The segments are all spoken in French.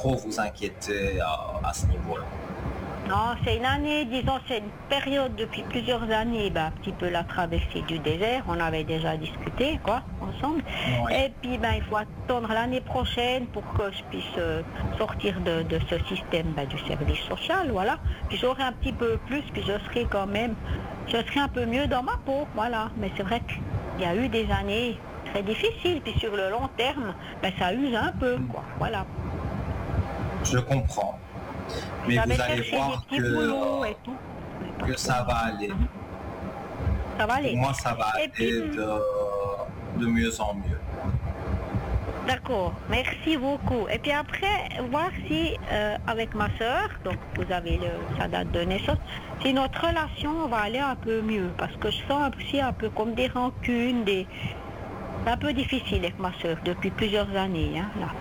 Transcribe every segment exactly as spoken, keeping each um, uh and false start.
trop vous inquiéter à, à ce niveau-là. Non, c'est une année, disons, c'est une période depuis plusieurs années, ben, un petit peu la traversée du désert, on avait déjà discuté, quoi, ensemble. Oui. Et puis, ben, il faut attendre l'année prochaine pour que je puisse euh, sortir de, de ce système ben, du service social, voilà. Puis j'aurai un petit peu plus, puis je serai quand même, je serai un peu mieux dans ma peau, voilà. Mais c'est vrai qu'il y a eu des années très difficiles, puis sur le long terme, ben, ça use un peu, quoi, voilà. Je comprends. Mais J'avais vous allez cherché voir des petits que, boulots et tout. que ça va aller. Ça va aller. Pour moi, ça va Et aller puis, de, de mieux en mieux. d'accord, merci beaucoup. Et puis après, voir si euh, avec ma soeur, donc vous avez le, sa date de naissance, si notre relation va aller un peu mieux. Parce que je sens aussi un peu comme des rancunes, des... c'est un peu difficile avec ma soeur depuis plusieurs années. Hein, là.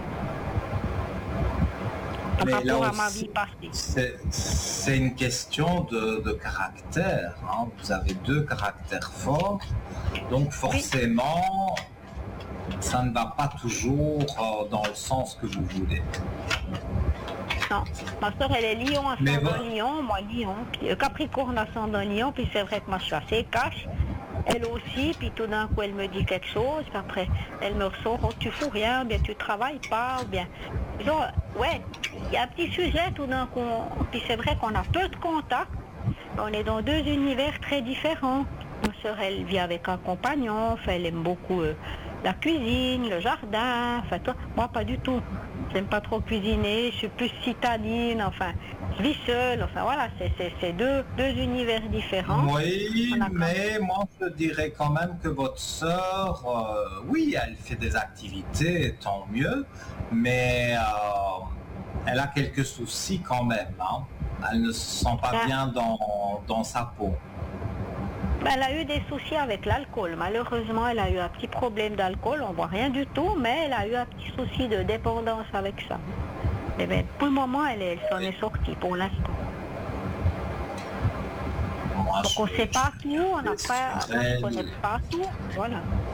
Par Mais rapport là à ma aussi, vie passée. c'est, c'est une question de, de caractère. Hein. Vous avez deux caractères forts, donc forcément, ça ne va pas toujours euh, dans le sens que vous voulez. Non, ma soeur elle est Lion, Mais ascendant bon. Lion, moi Lion, puis, euh, Capricorne ascendant Lion, puis c'est vrai que moi je suis assez cash, elle aussi, puis tout d'un coup elle me dit quelque chose, puis après elle me ressort, oh, tu fous rien, ou bien tu travailles pas, ou bien, genre, ouais, il y a un petit sujet tout d'un coup, puis c'est vrai qu'on a peu de contacts, on est dans deux univers très différents. Ma soeur elle vit avec un compagnon, enfin, elle aime beaucoup euh, la cuisine, le jardin, enfin toi, moi pas du tout. J'aime pas trop cuisiner, je suis plus citadine, enfin, je vis seule, enfin voilà, c'est, c'est, c'est deux, deux univers différents. Oui, On a mais moi je dirais quand même que votre sœur, euh, oui, elle fait des activités, tant mieux, mais euh, elle a quelques soucis quand même. Hein. Elle ne se sent pas Ah. bien dans, dans sa peau. Ben, elle a eu des soucis avec l'alcool. Malheureusement, elle a eu un petit problème d'alcool. On voit rien du tout, mais elle a eu un petit souci de dépendance avec ça. Et ben, pour le moment, elle, elle s'en est sortie pour l'instant. Moi, Donc on ne je- sait pas je tout, on n'a sur pas, on ne elle. connaît pas tout. Voilà.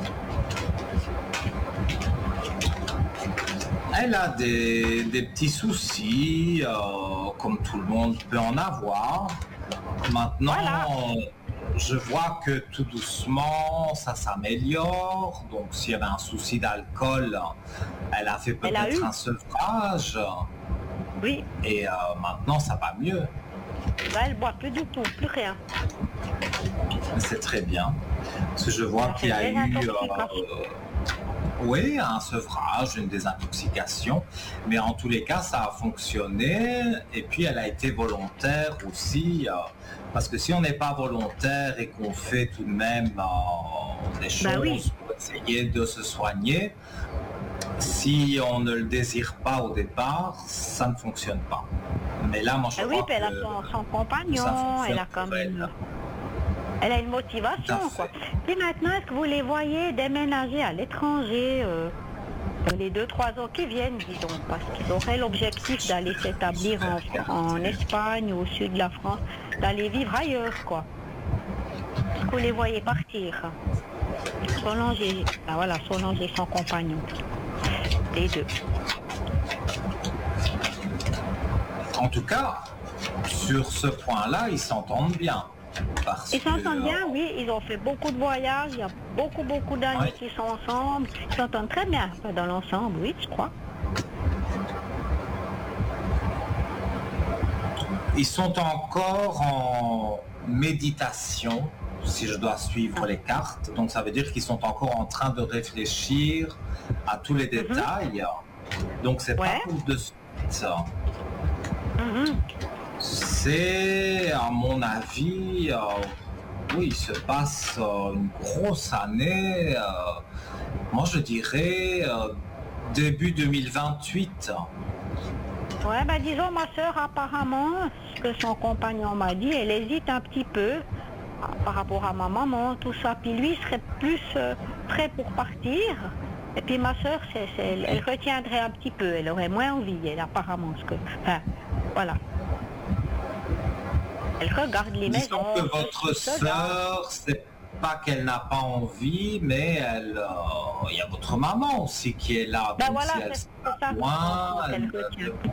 Elle a des, des petits soucis, euh, comme tout le monde peut en avoir. Maintenant, Voilà. je vois que tout doucement, ça s'améliore. Donc, s'il y avait un souci d'alcool, elle a fait Elle a peut-être eu. un sevrage. Oui, Et euh, maintenant, ça va mieux. ben, elle ne boit plus du tout, plus rien. C'est très bien. Parce que je vois Ça qu'il y a fait eu... désintoxication. euh, Oui, un sevrage, une désintoxication, mais en tous les cas, ça a fonctionné et puis elle a été volontaire aussi, euh, parce que si on n'est pas volontaire et qu'on fait tout de même euh, des choses Ben oui. pour essayer de se soigner, si on ne le désire pas au départ, ça ne fonctionne pas. Mais là, moi, je Ben oui, crois puis elle a que son, son ça compagnon, fonctionne elle a quand pour elle. même... Elle a une motivation, Tout à quoi. fait. Et maintenant, est-ce que vous les voyez déménager à l'étranger euh, dans les deux, trois ans qui viennent, disons, parce qu'ils auraient l'objectif d'aller s'établir en, en Espagne ou au sud de la France, d'aller vivre ailleurs, quoi. Est-ce que vous les voyez partir? Solange et, ah, voilà, Solange et son compagnon. Les deux. En tout cas, sur ce point-là, ils s'entendent bien. Parce Ils s'entendent que, bien, euh, oui, ils ont fait beaucoup de voyages, il y a beaucoup, beaucoup d'années Oui. qu'ils sont ensemble, ils s'entendent très bien, enfin, dans l'ensemble, oui, je crois. Ils sont encore en méditation, si je dois suivre les cartes. Donc ça veut dire qu'ils sont encore en train de réfléchir à tous les détails. Donc c'est Ouais. pas pour de suite. Mhm. C'est, à mon avis, euh, oui, il se passe euh, une grosse année. euh, moi, je dirais euh, début deux mille vingt-huit. Ouais, ben disons, ma soeur, apparemment, ce que son compagnon m'a dit, elle hésite un petit peu ah, par rapport à ma maman, tout ça. Puis lui serait plus euh, prêt pour partir. Et puis ma soeur, c'est, c'est- elle, elle retiendrait un petit peu, elle aurait moins envie, elle, apparemment. Ce que, enfin, voilà. Elle regarde les Disons maisons. que ceci, votre cela. sœur, c'est pas qu'elle n'a pas envie, mais elle, euh, il y a votre maman aussi qui est là. Ben donc voilà, si elle c'est se c'est ça. loin, Elle elle retient. ne